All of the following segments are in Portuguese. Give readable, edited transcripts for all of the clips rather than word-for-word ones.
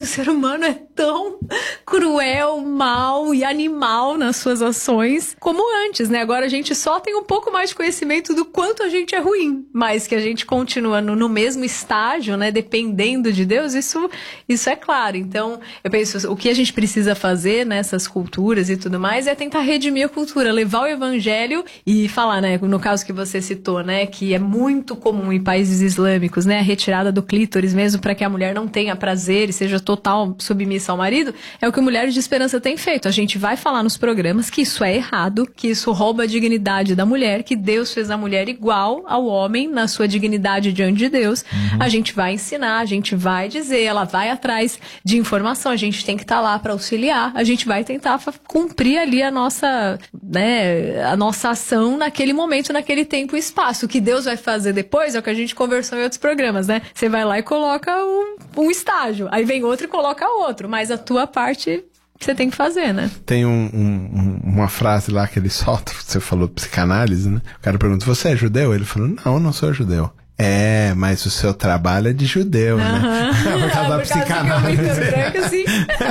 ser humano é tão cruel, mau e animal nas suas ações como antes, né? Agora a gente só tem um pouco mais de conhecimento do quanto a gente é ruim, mas que a gente continua no mesmo estágio, né? Dependendo de Deus, isso é claro. Então, eu penso, o que a gente precisa fazer nessas culturas e tudo mais é tentar redimir a cultura, levar o evangelho e falar, né? No caso que você citou, né? Que é muito comum em países islâmicos, né? A retirada do clítoris mesmo para que a mulher não tenha prazer e seja total submissa ao marido, é o que o Mulheres de Esperança tem feito. A gente vai falar nos programas que isso é errado, que isso rouba a dignidade da mulher, que Deus fez a mulher igual ao homem na sua dignidade diante de Deus. A gente vai ensinar, a gente vai dizer, ela vai atrás de informação, a gente tem que estar lá para auxiliar, a gente vai tentar cumprir ali a nossa, né, a nossa ação naquele momento, naquele tempo e espaço. O que Deus vai fazer depois é o que a gente conversou em outros programas, né? Você vai lá e coloca um estágio, aí vem outro e coloca outro, mas a tua parte você tem que fazer, né? Tem uma frase lá que ele solta, você falou psicanálise, né? O cara pergunta, você é judeu? Ele falou, não, eu não sou judeu. É, mas o seu trabalho é de judeu, né? Por causa da psicanálise. Assim.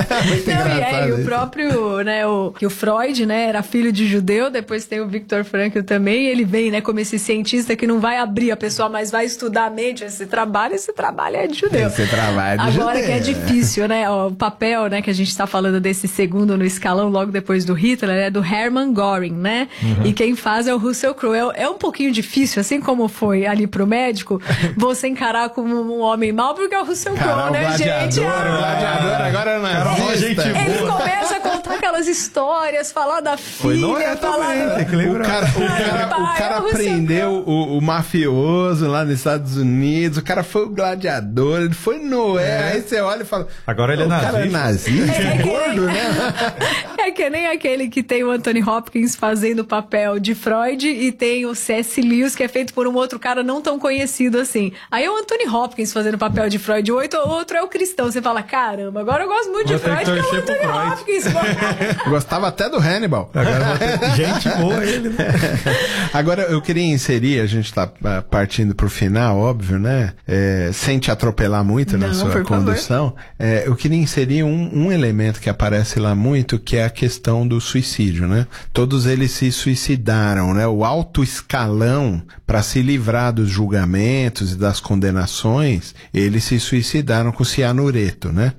E o próprio, né, que o Freud, né, era filho de judeu, depois tem o Viktor Frankl também, e ele vem, né, como esse cientista que não vai abrir a pessoa, mas vai estudar a mente, esse trabalho é de judeu. Esse trabalho é de Agora judeu. que é difícil, né, o papel, né, que a gente tá falando desse segundo no escalão, logo depois do Hitler, é do Hermann Göring, né? E quem faz é o Russell Crowe. É um pouquinho difícil, assim como foi ali pro médico, você encarar como um homem mau, porque é o Russell Crowe, né, gente? O gladiador agora não é gente boa. Ele começa a contar aquelas histórias, falar da filha, falar... tem que lembrar. O cara prendeu o mafioso lá nos Estados Unidos, o cara foi o gladiador, ele foi Noé, aí você olha e fala... Agora ele é nazista. O cara é nazista, é gordo, né? É que nem aquele que tem o Anthony Hopkins fazendo o papel de Freud e tem o C.S. Lewis, que é feito por um outro cara não tão conhecido assim. Aí é o Anthony Hopkins fazendo o papel de Freud, o outro é o cristão. Você fala, caramba, agora eu gosto muito de Freud, que é o Anthony Hopkins. Eu gostava até do Hannibal. Agora gente boa ele, né? Agora eu queria inserir, a gente tá partindo pro final, óbvio, né? Sem te atropelar muito na sua condução. Eu queria inserir um elemento que aparece lá muito, que é a questão do suicídio, né? Todos eles se suicidaram, né? O alto escalão, para se livrar dos julgamentos e das condenações, eles se suicidaram com cianureto, né?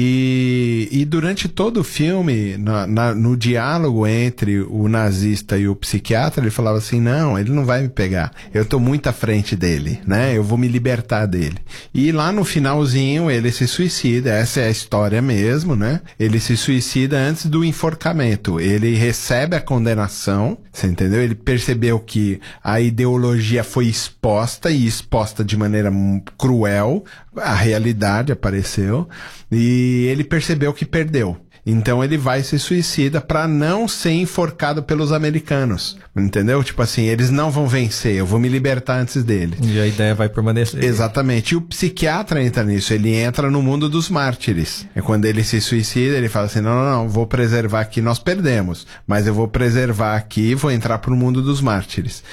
E durante todo o filme, no diálogo entre o nazista e o psiquiatra, ele falava assim, não, ele não vai me pegar, eu tô muito à frente dele, né? Eu vou me libertar dele. E lá no finalzinho, ele se suicida, essa é a história mesmo, né? Ele se suicida antes do enforcamento, ele recebe a condenação, você entendeu? Ele percebeu que a ideologia foi exposta de maneira cruel, a realidade apareceu, e ele percebeu que perdeu. Então ele vai se suicida para não ser enforcado pelos americanos, entendeu? Tipo assim, eles não vão vencer, eu vou me libertar antes deles. E a ideia vai permanecer. Exatamente. E o psiquiatra entra nisso, ele entra no mundo dos mártires. É quando ele se suicida, ele fala assim, não, vou preservar aqui, nós perdemos, mas eu vou preservar aqui, vou entrar pro mundo dos mártires.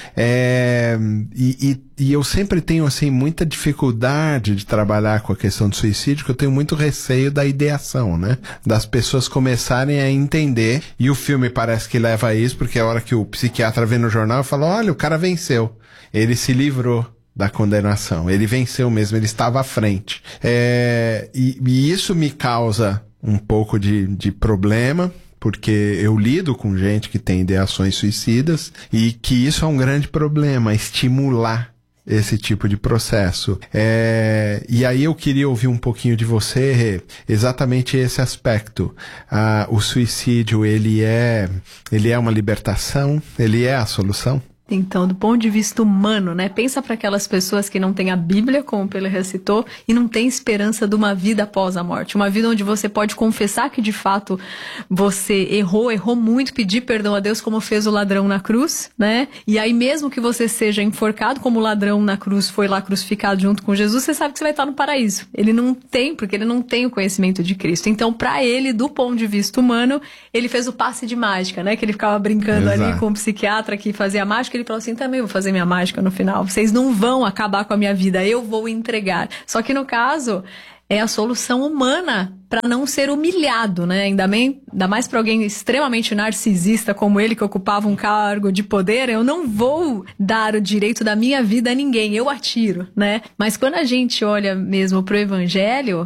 E eu sempre tenho, assim, muita dificuldade de trabalhar com a questão do suicídio, porque eu tenho muito receio da ideação, né? Das pessoas começarem a entender, e o filme parece que leva a isso, porque a hora que o psiquiatra vê no jornal, fala, olha, o cara venceu. Ele se livrou da condenação. Ele venceu mesmo, ele estava à frente. E isso me causa um pouco de problema, porque eu lido com gente que tem ideações suicidas, e que isso é um grande problema, estimular esse tipo de processo. E aí eu queria ouvir um pouquinho de você, exatamente esse aspecto. O suicídio, ele é uma libertação? Ele é a solução? Então, do ponto de vista humano, né? Pensa para aquelas pessoas que não têm a Bíblia, como o Pele recitou, e não tem esperança de uma vida após a morte. Uma vida onde você pode confessar que, de fato, você errou muito, pedir perdão a Deus, como fez o ladrão na cruz, né? E aí, mesmo que você seja enforcado, como o ladrão na cruz foi lá crucificado junto com Jesus, você sabe que você vai estar no paraíso. Ele não tem, porque ele não tem o conhecimento de Cristo. Então, para ele, do ponto de vista humano, ele fez o passe de mágica, né? Que ele ficava brincando ali com o psiquiatra que fazia mágica. Ele falou assim, também vou fazer minha mágica no final. Vocês não vão acabar com a minha vida, eu vou entregar. Só que no caso, é a solução humana para não ser humilhado, né? Ainda mais para alguém extremamente narcisista como ele, que ocupava um cargo de poder. Eu não vou dar o direito da minha vida a ninguém, eu atiro, né? Mas quando a gente olha mesmo pro evangelho,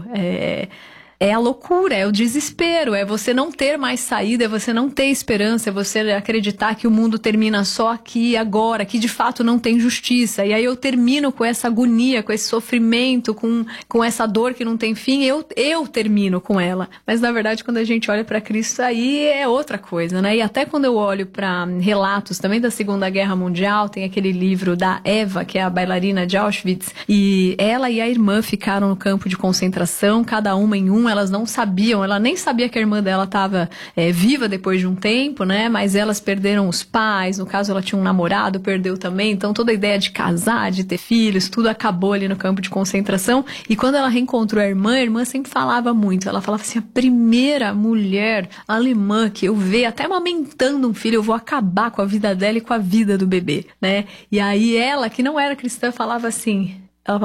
é a loucura, é o desespero, é você não ter mais saída, é você não ter esperança, é você acreditar que o mundo termina só aqui e agora, que de fato não tem justiça. E aí eu termino com essa agonia, com esse sofrimento, com essa dor que não tem fim, eu termino com ela. Mas na verdade, quando a gente olha para Cristo, aí é outra coisa, né? E até quando eu olho para relatos também da Segunda Guerra Mundial, tem aquele livro da Eva, que é a bailarina de Auschwitz, e ela e a irmã ficaram no campo de concentração, cada uma em um. Elas não sabiam, ela nem sabia que a irmã dela estava viva depois de um tempo, né? Mas elas perderam os pais, no caso ela tinha um namorado, perdeu também, então toda a ideia de casar, de ter filhos, tudo acabou ali no campo de concentração. E quando ela reencontrou a irmã sempre falava muito, ela falava assim, a primeira mulher alemã que eu ver até amamentando um filho, eu vou acabar com a vida dela e com a vida do bebê, né? E aí ela, que não era cristã, falava assim,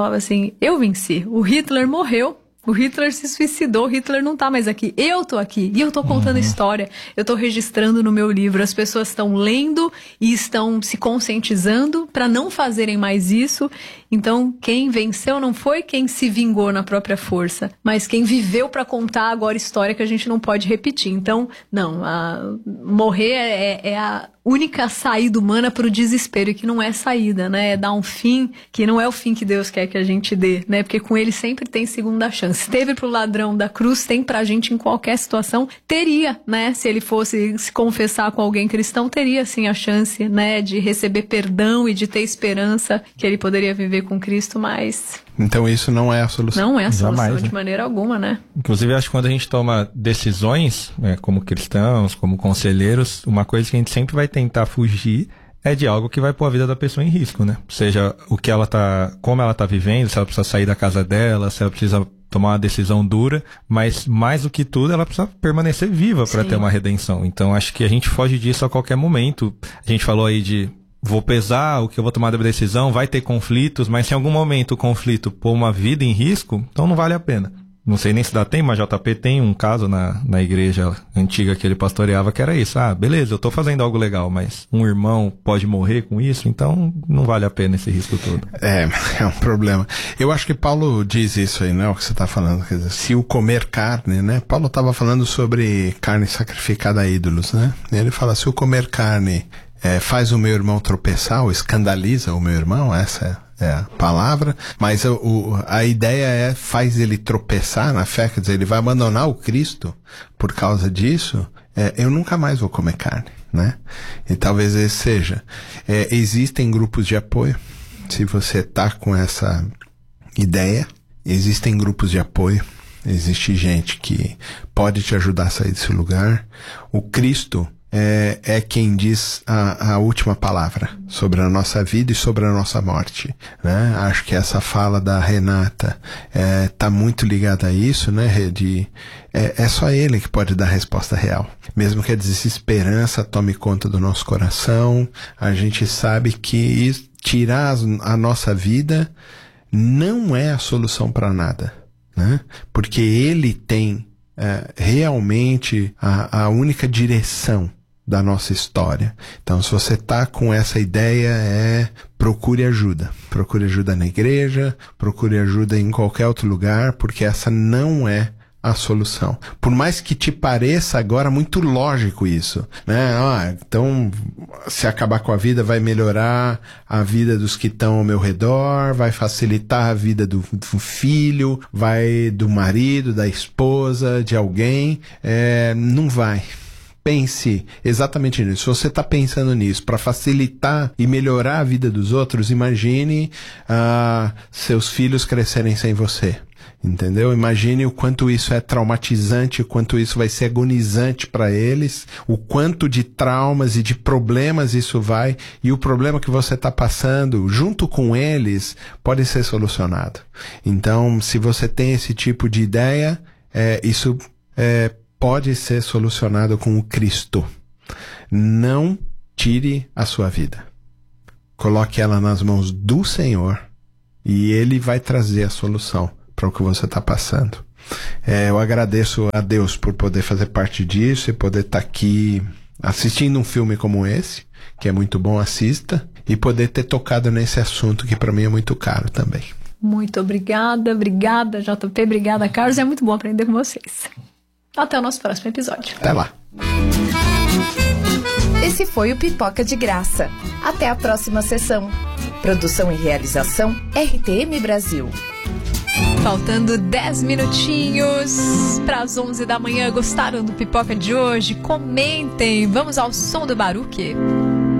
eu venci, o Hitler morreu, o Hitler se suicidou, o Hitler não tá mais aqui. Eu tô aqui e eu tô contando história, eu tô registrando no meu livro. As pessoas estão lendo e estão se conscientizando para não fazerem mais isso. Então, quem venceu não foi quem se vingou na própria força, mas quem viveu para contar agora história que a gente não pode repetir. Então, não, morrer é a única saída humana para o desespero, e que não é saída, né? É dar um fim que não é o fim que Deus quer que a gente dê, né? Porque com ele sempre tem segunda chance. Teve pro ladrão da cruz, tem pra gente em qualquer situação. Teria, né? Se ele fosse se confessar com alguém cristão, teria sim a chance, né? De receber perdão e de ter esperança que ele poderia viver com Cristo, mas... Então isso não é a solução. Não é a solução. Jamais, de maneira alguma, né? Inclusive, acho que quando a gente toma decisões, como cristãos, como conselheiros, uma coisa que a gente sempre vai tentar fugir é de algo que vai pôr a vida da pessoa em risco, né? Seja o que ela tá, como ela tá vivendo, se ela precisa sair da casa dela, se ela precisa tomar uma decisão dura, mas mais do que tudo, ela precisa permanecer viva para ter uma redenção. Então, acho que a gente foge disso a qualquer momento. A gente falou aí de vou pesar o que eu vou tomar da decisão, vai ter conflitos, mas se em algum momento o conflito pôr uma vida em risco, então não vale a pena. Não sei nem se dá tempo, mas JP tem um caso na igreja antiga que ele pastoreava que era isso. Beleza, eu tô fazendo algo legal, mas um irmão pode morrer com isso, então não vale a pena esse risco todo. É um problema. Eu acho que Paulo diz isso aí, né? O que você tá falando. Quer dizer, se o comer carne, né? Paulo tava falando sobre carne sacrificada a ídolos, né? E ele fala, se o comer carne faz o meu irmão tropeçar ou escandaliza o meu irmão, essa é a palavra, mas a ideia faz ele tropeçar na fé, quer dizer, ele vai abandonar o Cristo por causa disso, eu nunca mais vou comer carne, né? E talvez esse seja. Existem grupos de apoio, se você tá com essa ideia, existem grupos de apoio, existe gente que pode te ajudar a sair desse lugar. O Cristo é quem diz a última palavra sobre a nossa vida e sobre a nossa morte, né? Acho que essa fala da Renata tá muito ligada a isso, né? É só ele que pode dar a resposta real. Mesmo que a desesperança tome conta do nosso coração, a gente sabe que tirar a nossa vida não é a solução para nada, né? Porque ele tem realmente a única direção da nossa história. Então, se você tá com essa ideia, procure ajuda. Procure ajuda na igreja, procure ajuda em qualquer outro lugar, porque essa não é a solução. Por mais que te pareça agora muito lógico isso, né? Então, se acabar com a vida, vai melhorar a vida dos que estão ao meu redor, vai facilitar a vida do filho, do marido, da esposa, de alguém. Não vai. Pense exatamente nisso. Se você está pensando nisso para facilitar e melhorar a vida dos outros, imagine seus filhos crescerem sem você. Entendeu? Imagine o quanto isso é traumatizante, o quanto isso vai ser agonizante para eles, o quanto de traumas e de problemas isso vai, e o problema que você está passando junto com eles pode ser solucionado. Então, se você tem esse tipo de ideia, isso pode ser solucionado com o Cristo. Não tire a sua vida. Coloque ela nas mãos do Senhor e Ele vai trazer a solução para o que você está passando. Eu agradeço a Deus por poder fazer parte disso e poder estar aqui assistindo um filme como esse, que é muito bom, assista, e poder ter tocado nesse assunto que para mim é muito caro também. Muito obrigada, JP, obrigada, Carlos, é muito bom aprender com vocês. Até o nosso próximo episódio. Até lá. Esse foi o Pipoca de Graça. Até a próxima sessão. Produção e realização RTM Brasil. Faltando 10 minutinhos para as 11 da manhã. Gostaram do Pipoca de hoje? Comentem. Vamos ao som do Baruque.